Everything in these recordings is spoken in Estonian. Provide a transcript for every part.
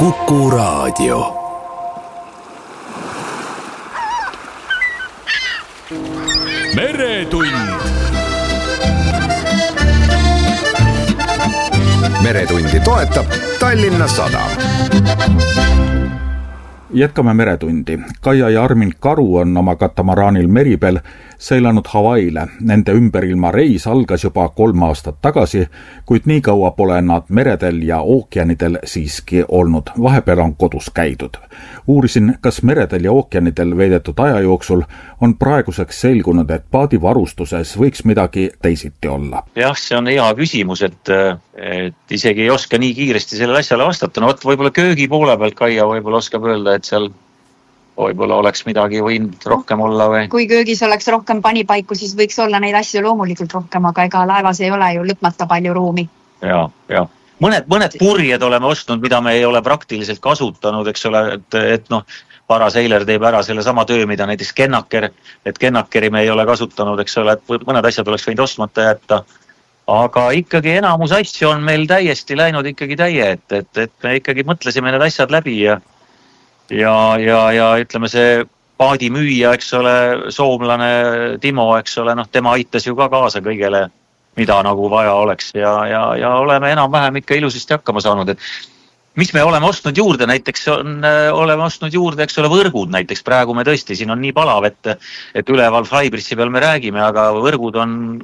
Kuku Raadio. Meretund. Meretundi toetab Tallinna Sadam. Jätkame Meretundi. Kaia ja Armin Karu on oma katamaraanil Meribel seilanud Hawaiile. Nende ümberilma reis algas juba 3 aastat tagasi, kuid nii kaua pole nad meredel ja ookeanidel siiski olnud. Vahepeal on kodus käidud. Uurisin, kas meredel ja ookeanidel veedetud aja jooksul on praeguseks selgunud, et paadivarustuses võiks midagi teisiti olla. Jah, see on hea küsimus, et isegi ei oska nii kiiresti sellele asjale vastata. No võib-olla köögi poole pealt Kaia võib-olla oskab öelda, et seal võib-olla oleks midagi võinud rohkem olla või? Kui köögis oleks rohkem panipaiku, siis võiks olla neid asju loomulikult rohkem, aga ega laevas ei ole ju lõpmata palju ruumi. Ja. Mõned purjed oleme ostnud, mida me ei ole praktiliselt kasutanud, eks ole, et paraseiler teeb ära selle sama töö, mida näiteks kennaker, et kennakeri me ei ole kasutanud, eks ole, et mõned asjad oleks võinud ostmata jätta. Aga ikkagi enamus asju on meil täiesti läinud ikkagi täie, et me ikkagi mõtlesime need asjad läbi ja ütleme see paadimüüja, eks ole, soomlane Timo, eks ole, tema aitas ju ka kaasa kõigele, mida nagu vaja oleks ja oleme enam-vähem ikka ilusasti hakkama saanud, et mis me oleme ostnud juurde, näiteks oleme ostnud juurde, eks ole, võrgud näiteks, praegu me tõesti, siin on nii palav, et üleval Flybrissi peal me räägime, aga võrgud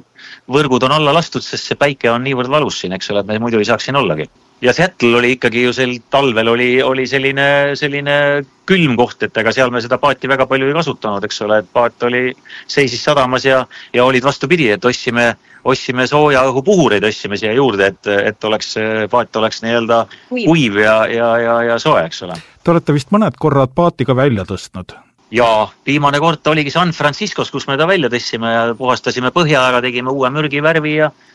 on alla lastud, sest see päike on niivõrd valus siin, eks ole, et me muidu ei saaks siin ollagi. Ja Seattle oli ikkagi ju sel talvel oli selline külm koht, et ega seal me seda paati väga palju ei kasutanud, eks ole, et paat seisis sadamas ja olid vastupidi, et ossime sooja õhupuhureid, ossime siia juurde, et paat oleks nii-öelda kuiv ja soe, eks ole. Te olete vist mõned korrad paati ka välja tõstnud? Ja viimane kord oligi San Franciscos, kus me ta välja tõstsime ja puhastasime põhja ära, tegime uue mürgivärvi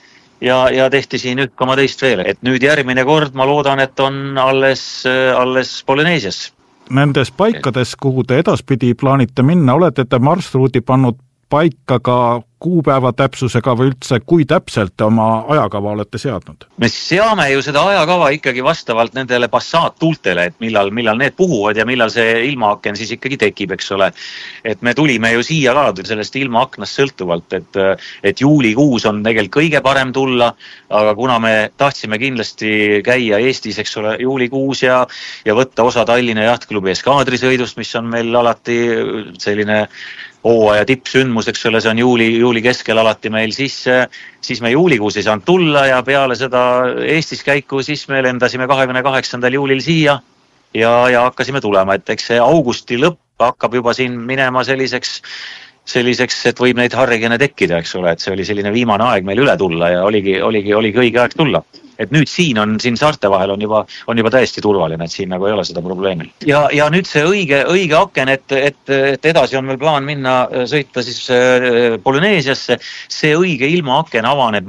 ja tehti siin 1,2 veel. Et nüüd järgmine kord ma loodan, et on alles Polüneesias. Nendes paikades, kuhu te edaspidi plaanite minna, olete te marsruudi pannud paika ka kuupäeva täpsusega või üldse, kui täpselt oma ajakava olete seadnud? Me seame ju seda ajakava ikkagi vastavalt nendele passaattuultele, et millal need puhuvad ja millal see ilmaaken siis ikkagi tekib, eks ole. Et me tulime ju siia ka sellest ilmaaknast sõltuvalt, et juulikuus on tegelikult kõige parem tulla, aga kuna me tahtsime kindlasti käia Eestis, eks ole, juulikuus ja võtta osa Tallinna jahtklubi eskaadrisõidust, mis on meil alati selline hooaja tippsündmus, eks ole, see on juuli keskel alati meil, siis me juulikuus ei saanud tulla ja peale seda Eestis käiku, siis me lendasime 28. juulil siia ja hakkasime tulema, et eks see augusti lõpp hakkab juba siin minema selliseks, et võib neid harrigene tekkida, eks ole, et see oli selline viimane aeg meil üle tulla ja oligi õige aeg tulla. Et nüüd siin saarte vahel on juba täiesti turvaline, et siin nagu ei ole seda probleemi. Ja nüüd see õige aken, et edasi on meil plaan minna sõita siis Polüneesiasse, see õige ilmaaken avaneb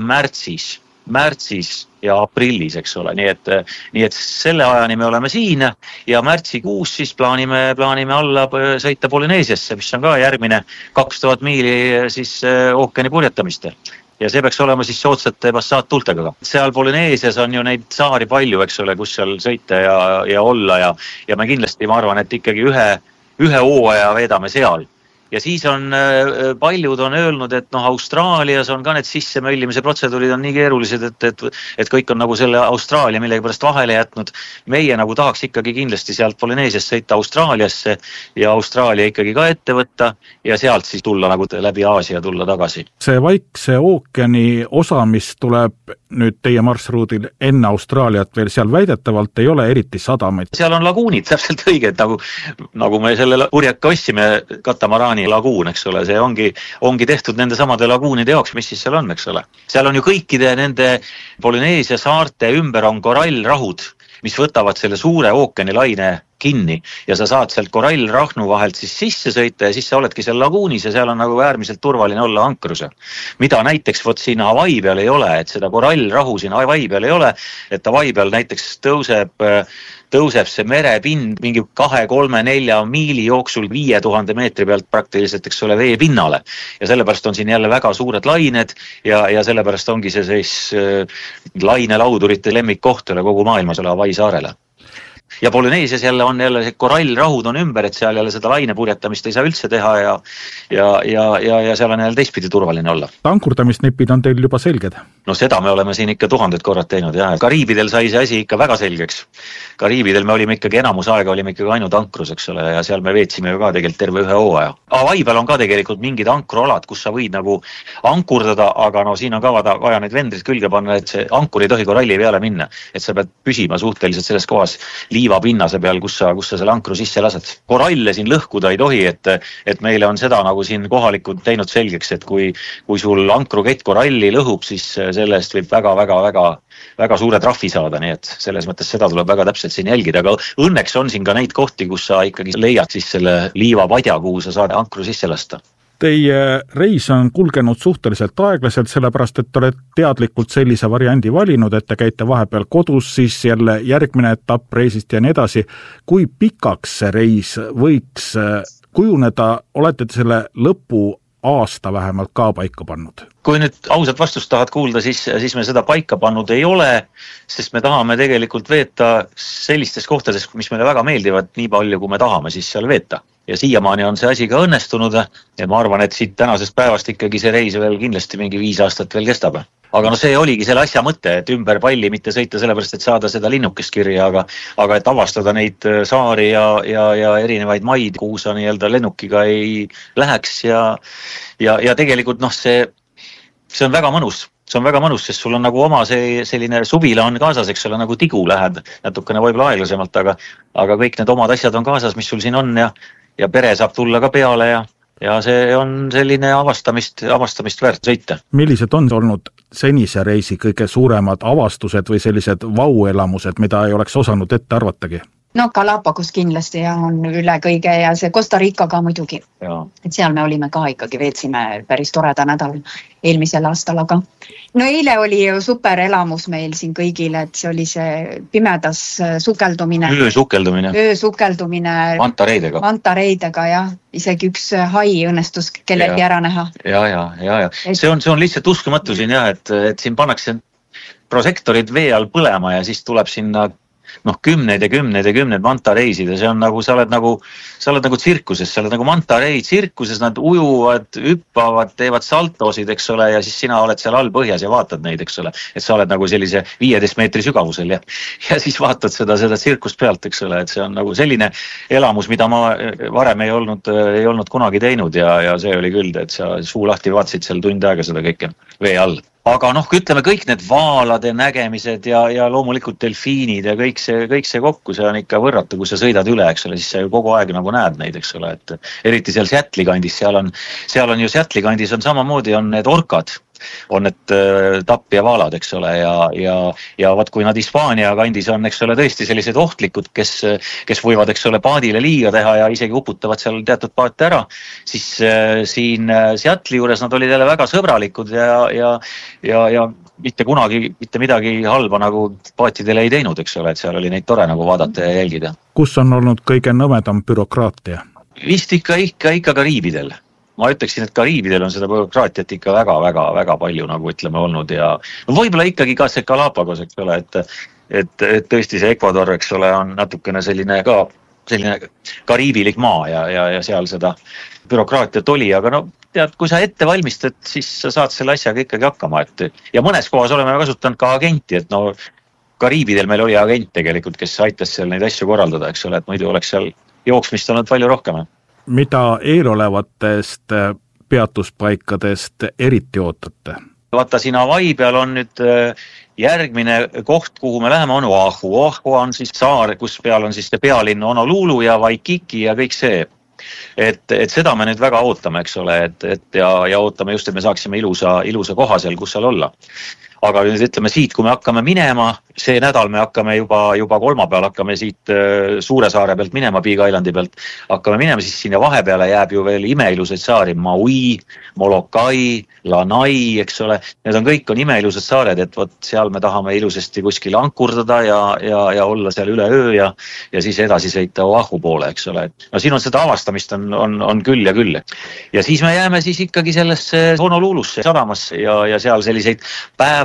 märtsis ja aprillis, eks ole. Nii et selle ajani me oleme siin ja märtsikuus siis plaanime alla sõita Polüneesiasse, mis on ka järgmine 2000 miili siis ookeani purjetamist. Ja see peaks olema siis soodsate passaattuultega. Seal Polüneesias on ju neid saari palju, eks ole, kus seal sõita ja olla ja me kindlasti, ma arvan, et ikkagi ühe hooaja veedame seal. Ja siis paljud on öelnud, et Austraalias on ka need sissemöllimise protseduurid on nii keerulised, et kõik on nagu selle Austraalia millegi pärast vahele jätnud. Meie nagu tahaks ikkagi kindlasti sealt Polüneesiast sõita Austraaliasse ja Austraalia ikkagi ka ette võtta ja sealt siis tulla nagu läbi Aasia tulla tagasi. See Vaikse ookeani osa, mis tuleb nüüd teie marsruudil enne Austraaliat veel, seal väidetavalt ei ole eriti sadamaid. Seal on laguunid, täpselt õige, nagu me selle purjeka ossime katamaraani laguun, eks ole, see ongi tehtud nende samade laguunide jaoks, mis siis seal on, eks ole. Seal on ju kõikide nende Polüneesia saarte ümber on korallrahud, mis võtavad selle suure ookeanilaine kinni ja sa saad sealt korallrahnu vahelt siis sisse sõita ja siis sa oledki seal laguunis ja seal on nagu äärmiselt turvaline olla ankrusel. Mida näiteks siin Hawaii peal ei ole, et seda korallrahu siin Hawaii peal ei ole, et Hawaii peal näiteks tõuseb see merepind mingi 2, 3, 4 miili jooksul 5000 meetri pealt praktiliselt, eks ole, vee pinnale. Ja sellepärast on siin jälle väga suured lained ja sellepärast ongi see lainelaudurite lemmikkoht kogu maailmas Hawaii saarele. Ja Polüneesias jälle on jälle korallrahud on ümber, et seal jälle seda lainepurjetamist ei saa üldse teha ja seal on jälle teistpidi turvaline olla. Ankurdamisnipid on teil juba selged? No seda me oleme siin ikka 1000 korrad teinud, jah. Kariibidel sai see asi ikka väga selgeks. Kariibidel me olime ikkagi enamus aega, olime ikkagi ainult ankrus, eks ole, ja seal me veetsime ju ka tegelikult terve ühe hooaja. Hawaii peal on ka tegelikult mingid ankrualad, kus sa võid nagu ankurdada, aga no siin on ka vaja neid vendrid külge panna, et see ankur ei tohi koralli peale minna, et sa pead püsima suhteliselt selles kohas liiva pinnase peal, kus sa selle ankru sisse lased. Koralle siin lõhkuda ei tohi, et meile on seda nagu siin kohalikud teinud selgeks, et kui sul ankrukett koralli lõhub, siis selle eest võib väga suure trahvi saada, nii et selles mõttes seda tuleb väga täpselt siin jälgida, aga õnneks on siin ka neid kohti, kus sa ikkagi leiad siis selle liivapadja, kuhu sa saad ankru sisse lasta. Teie reis on kulgenud suhteliselt aeglaselt, sellepärast et oled teadlikult sellise variandi valinud, et te käite vahepeal kodus, siis jälle järgmine etapp reisist ja nii edasi. Kui pikaks see reis võiks kujuneda, olete te selle lõpu aasta vähemalt ka paika pannud? Kui nüüd ausalt vastust tahad kuulda, siis me seda paika pannud ei ole, sest me tahame tegelikult veeta sellistes kohtades, mis meile väga meeldivad, nii palju kui me tahame siis seal veeta. Ja siiamaani on see asi ka õnnestunud ja ma arvan, et siit tänasest päevast ikkagi see reis veel kindlasti mingi 5 aastat veel kestab. Aga no see oligi selle asja mõte, et ümber palli mitte sõita sellepärast, et saada seda linnukest kirja, aga et avastada neid saari ja erinevaid maid, kuhu sa nii-öelda lennukiga ei läheks ja tegelikult see on väga mõnus. See on väga mõnus, sest sul on nagu oma selline suvila on kaasas, eks ole, nagu tigu lähed natukene võib-olla aeglasemalt, aga kõik need omad asjad on kaasas, mis sul siin on ja pere saab tulla ka peale ja see on selline avastamist väärt sõita. Millised on olnud senise reisi kõige suuremad avastused või sellised vauelamused, mida ei oleks osanud ette arvatagi? No Galapagos kindlasti on üle kõige ja see Costa Rica ka muidugi. Et seal me olime ka ikkagi, veetsime päris toreda nädal eelmisel aastal, aga no eile oli ju super elamus meil siin kõigile, et see oli see pimedas sukeldumine. Öösukeldumine. Mantareidega, jah. Isegi üks hai õnnestus kellelgi ära näha. Ja. See on lihtsalt uskumatu siin, jah, et siin pannakse prosektorid vee all põlema ja siis tuleb sinna kümneid mantareisid ja see on nagu, sa oled nagu tsirkuses, sa oled nagu mantarei tsirkuses, nad ujuvad, hüppavad, teevad saltosid, eks ole, ja siis sina oled seal all põhjas ja vaatad neid, eks ole, et sa oled nagu sellise 15 meetri sügavusel ja siis vaatad seda tsirkust pealt, eks ole, et see on nagu selline elamus, mida ma varem ei olnud kunagi teinud ja see oli küll, et sa suu lahti vaatasid seal tund aega seda kõike vee all. Aga ütleme kõik need vaalade nägemised ja loomulikult delfiinid ja kõik see kokku, see on ikka võrratu, kui sa sõidad üle, eks ole, siis sa ju kogu aeg nagu näed neid, eks ole, et eriti seal Seattle'i kandis, seal on ju Seattle'i kandis on samamoodi on need orkad, on need tapjavaalad, eks ole, ja vaat kui nad Hispaania kandis on, eks ole, tõesti sellised ohtlikud, kes võivad, eks ole, paadile liiga teha ja isegi uputavad seal teatud paate ära, siis siin Seattle'i juures nad olid jälle väga sõbralikud ja mitte kunagi mitte midagi halba nagu paatidele ei teinud, eks ole, et seal oli neid tore nagu vaadata ja jälgida. Kus on olnud kõige nõmedam bürokraatia? Vist ikka Kariibidel. Ma ütleksin, et Kariibidel on seda bürokraatiat ikka väga palju nagu ütleme olnud ja võib-olla ikkagi ka see Galapagos, eks ole, et tõesti see Ecuador, eks ole, on natukene selline kariibilik maa ja seal seda bürokraatiat oli, aga tead, kui sa ette valmistad, siis sa saad selle asjaga ikkagi hakkama, ja mõnes kohas oleme kasutanud ka agenti, et Kariibidel meil oli agent tegelikult, kes aitas seal neid asju korraldada, eks ole, et muidu oleks seal jooksmist olnud palju rohkem. Mida eelolevatest peatuspaikadest eriti ootate? Vaata, siin Hawaii peal on nüüd järgmine koht, kuhu me läheme, on Oahu. Oahu on siis saar, kus peal on siis pealinn Honolulu ja Waikiki ja kõik see. Et seda me nüüd väga ootame, eks ole, ja ootame just, et me saaksime ilusa koha seal, kus seal olla. Aga nüüd ütleme siit, kui me hakkame minema, see nädal me hakkame juba kolmapäeval hakkame siit Suure saare pealt minema, Big Islandi pealt, hakkame minema, siis sinna vahepeale jääb ju veel imeilusaid saari, Maui, Molokai, Lanai, eks ole, need kõik on imeilusad saared, et võt seal me tahame ilusasti kuskil ankurdada ja olla seal üle öö ja siis edasi sõita Oahu poole, eks ole. No siin on seda avastamist on küll ja küll. Ja siis me jääme siis ikkagi sellesse Honolulusse sadamasse ja seal selliseid päeva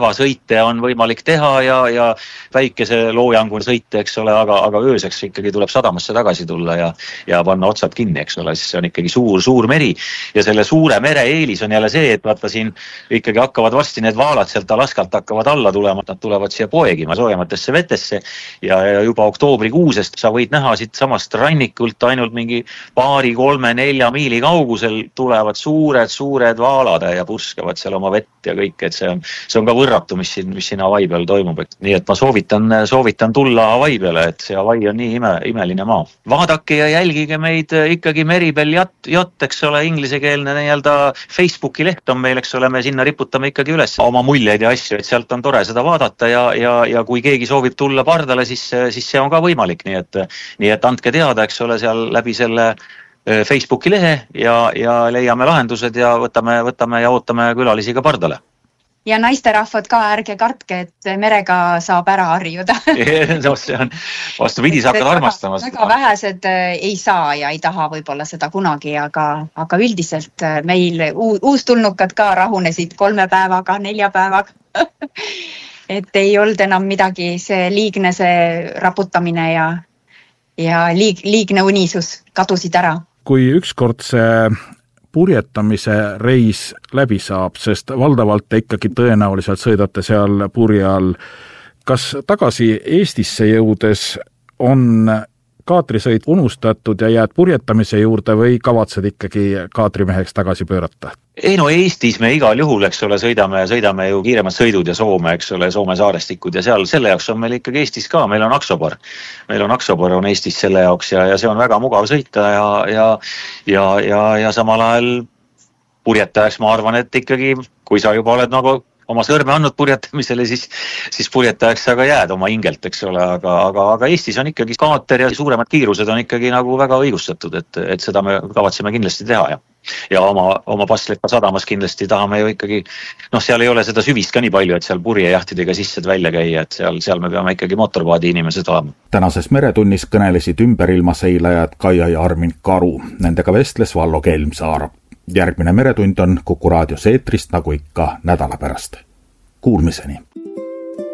tavasõite on võimalik teha ja väikese loojangul sõite, eks ole, aga ööseks ikkagi tuleb sadamasse tagasi tulla ja panna otsad kinni, eks ole, siis see on ikkagi suur meri ja selle suure mere eelis on jälle see, et vaata siin ikkagi hakkavad varsti need vaalad sealt Alaskalt hakkavad alla tulema, nad tulevad siia poegima soojematesse vetesse ja juba oktoobrikuusest sa võid näha siit samast rannikult ainult mingi 2, 3, 4 miili kaugusel tulevad suured vaalad ja purskavad seal oma vett ja kõik, et see on ka võrratu, mis siin Hawaii peal toimub. Nii et ma soovitan tulla Hawaii peale, et see Hawaii on nii imeline maa. Vaadake ja jälgige meid ikkagi Meribel Yacht, eks ole, ingliskeelne nii-öelda Facebooki leht on meil, eks ole, me sinna riputame ikkagi üles oma muljeid ja asju, et sealt on tore seda vaadata ja kui keegi soovib tulla pardale, siis see on ka võimalik, nii et andke teada, eks ole, seal läbi selle Facebooki lehe ja leiame lahendused ja võtame ja ootame külalisi ka pardale. Ja naisterahvad ka, ärge kartke, et merega saab ära harjuda. No, see on vastupidi, sa hakkad armastama. Väga vähesed ei saa ja ei taha võib-olla seda kunagi, aga üldiselt meil uustulnukad ka rahunesid 3 päevaga, 4 päevaga. Et ei olnud enam midagi, see liigne see raputamine ja liigne unisus kadusid ära. Kui ükskord see purjetamise reis läbi saab, sest valdavalt te ikkagi tõenäoliselt sõidate seal purjal, kas tagasi Eestisse jõudes on kaatrisõit unustatud ja jääd purjetamise juurde või kavatsed ikkagi kaatrimeheks tagasi pöörata? Ei no Eestis me igal juhul, eks ole, sõidame ju kiiremad sõidud ja Soome, eks ole, Soome saarestikud ja seal selle jaoks on meil ikkagi Eestis ka, meil on Aksobar. Meil on Aksobar on Eestis selle jaoks ja see on väga mugav sõita ja samal ajal purjetajaks ma arvan, et ikkagi, kui sa juba oled nagu oma sõrme andnud purjetamisele, siis purjetajaks sa ka jääd oma hingelt, eks ole, aga Eestis on ikkagi kaater ja suuremad kiirused on ikkagi nagu väga õigustatud, et seda me kavatseme kindlasti teha ja oma Passleppa sadamas kindlasti tahame ju ikkagi, seal ei ole seda süvist ka nii palju, et seal purjejahtidega sisse välja käia, et seal me peame ikkagi mootorpaadi inimesed olema. Tänases meretunnis kõnelesid ümberilmaseilajad Kaia ja Armin Karu, nendega vestles Vallo Kelmsaar. Järgmine meretund on Kuku raadios eetrist nagu ikka nädala pärast. Kuulmiseni!